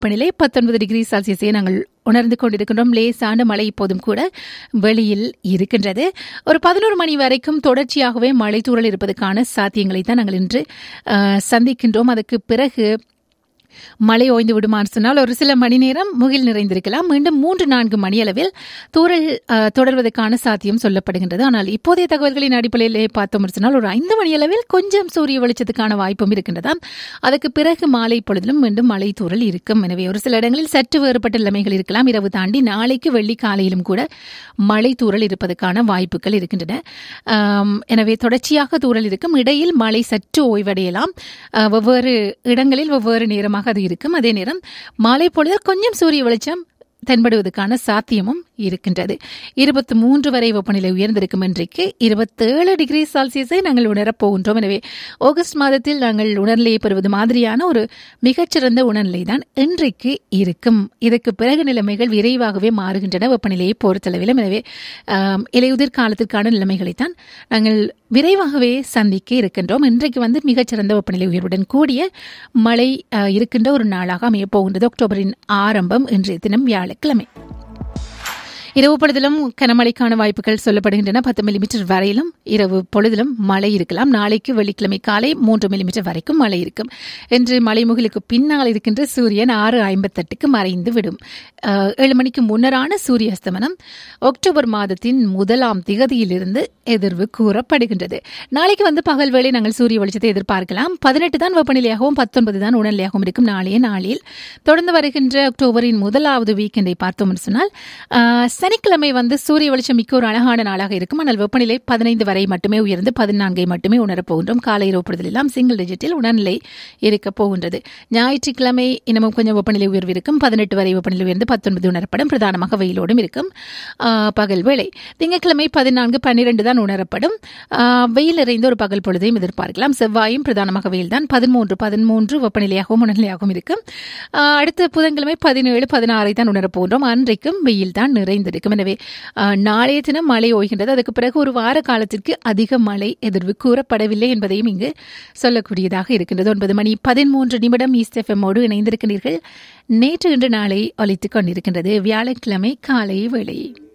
வெப்பநிலை 19 டிகிரி செல்சியஸை நாங்கள் உணர்ந்து கொண்டிருக்கின்றோம். லேசான மழை இப்போதும் கூட வெளியில் இருக்கின்றது. ஒரு 11 மணி வரைக்கும் தொடர்ச்சியாகவே மழை தூறல் இருப்பதற்கான சாத்தியங்களை தான் நாங்கள் இன்று சந்திக்கின்றோம். அதுக்கு பிறகு மழை ஓய்ந்து விடுமாறு சொன்னால் ஒரு சில மணி நேரம் முகில் நிறைந்திருக்கலாம். மீண்டும் 3-4 மணியளவில் தூறல் தொடர்வதற்கான சாத்தியம் சொல்லப்படுகின்றது. ஆனால் இப்போதைய தகவல்களின் அடிப்படையிலே பார்த்தோம் சொன்னால் ஒரு 5 மணியளவில் கொஞ்சம் சூரிய வெளிச்சத்துக்கான வாய்ப்பும் இருக்கின்றதாம். அதற்கு பிறகு மாலை பொழுதிலும் மீண்டும் மழை தூறல் இருக்கும். எனவே ஒரு சில இடங்களில் சற்று வேறுபட்ட நிலைமைகள் இருக்கலாம். இரவு தாண்டி நாளைக்கு வெள்ளி காலையிலும் கூட மழை தூறல் இருப்பதற்கான வாய்ப்புகள் இருக்கின்றன. எனவே தொடர்ச்சியாக தூறல் இருக்கும். இடையில் மழை சற்று ஓய்வடையலாம். வெவ்வேறு இடங்களில் வெவ்வேறு நேரமாக அது இருக்கும். அதே நேரம் மாலை பொழுதில் கொஞ்சம் சூரிய வெளிச்சம் தென்படுவதற்கான சாத்தியமும் இருக்கின்றது. 23 வரை வெப்பநிலை உயர்ந்திருக்கும். இன்றைக்கு 27 டிகிரி செல்சியஸை நாங்கள் உணரப் போகின்றோம். எனவே ஆகஸ்ட் மாதத்தில் நாங்கள் உணர்நிலையை பெறுவது மாதிரியான ஒரு மிகச்சிறந்த உணர்நிலை தான் இன்றைக்கு இருக்கும். இதற்கு பிறகு நிலைமைகள் விரைவாகவே மாறுகின்றன வெப்பநிலையை பொறுத்தளவிலும். எனவே இலையுதிர் காலத்திற்கான நிலைமைகளைத்தான் நாங்கள் விரைவாகவே சந்திக்க இருக்கின்றோம். இன்றைக்கு மிகச்சிறந்த வெப்பநிலை உயர்வுடன் கூடிய மழை இருக்கின்ற ஒரு நாளாக அமையப் போகின்றது. அக்டோபரின் ஆரம்பம் இன்றைய தினம் வியாழக்கிழமை. இரவு பொழுதிலும் கனமழைக்கான வாய்ப்புகள் சொல்லப்படுகின்றன. 10 மில்லிமீட்டர் வரையிலும் இரவு பொழுதிலும் மழை இருக்கலாம். நாளைக்கு வெள்ளிக்கிழமை காலை 3 மில்லிமீட்டர் வரைக்கும் மழை இருக்கும். இன்று மழை முகிலுக்கு பின்னால் இருக்கின்ற சூரியன் 6:58க்கு மறைந்து விடும். 7 மணிக்கு முன்னரான சூரிய அஸ்தமனம் அக்டோபர் மாதத்தின் 1ஆம் திகதியிலிருந்து எதிர்வு கூறப்படுகின்றது. நாளைக்கு பகல் வேளை நாங்கள் சூரிய வெளிச்சத்தை எதிர்பார்க்கலாம். 18 தான் வெப்பநிலையாகவும் 19 தான் உணர்நிலையாகவும் இருக்கும். நாளைய நாளில் தொடர்ந்து வருகின்ற அக்டோபரின் 1வது வீக்கெண்டை பார்த்தோம் சொன்னால் சனிக்கிழமை சூரிய வெளிச்சம் மிக்க ஒரு அழகான நாளாக இருக்கும். ஆனால் வெப்பநிலை 15 வரை மட்டுமே உயர்ந்து 14 மட்டுமே உணரப் போகின்றோம். காலை இரவு பொழுதில் எல்லாம் சிங்கிள் டிஜிட்டில் உணர்நிலை இருக்கப் போகின்றது. ஞாயிற்றுக்கிழமை இன்னமும் கொஞ்சம் வெப்பநிலை உயர்வு இருக்கும். 18 வரை வெப்பநிலை உயர்ந்து 19 உணரப்படும். பிரதானமாக வெயிலோடும் இருக்கும் பகல் வேளை. திங்கட்கிழமை 14, 12 தான் உணரப்படும். வெயில் நிறைந்த ஒரு பகல் பொழுதையும் எதிர்பார்க்கலாம். செவ்வாயும் பிரதானமாக வெயில் தான். 13 வெப்பநிலையாகவும் உணர்நிலையாகவும் இருக்கும். அடுத்த புதன்கிழமை 17, 16 தான் உணரப் போகின்றோம். அன்றைக்கும் வெயில் தான் நிறைந்திருக்கும். எனவே நாளைய தினம் மழை ஓய்கின்றது. அதுக்கு பிறகு ஒரு வார காலத்திற்கு அதிக மழை எதிர்வு கூறப்படவில்லை என்பதையும் இங்கு சொல்லக்கூடியதாக இருக்கின்றது. 9 மணி 13 ஈஸ்ட் எஃப்எம்மோடு இணைந்திருக்கிறீர்கள். நேற்று இன்று நாளை ஒலித்துக் கொண்டிருக்கின்றது வியாழக்கிழமை காலை வேளை.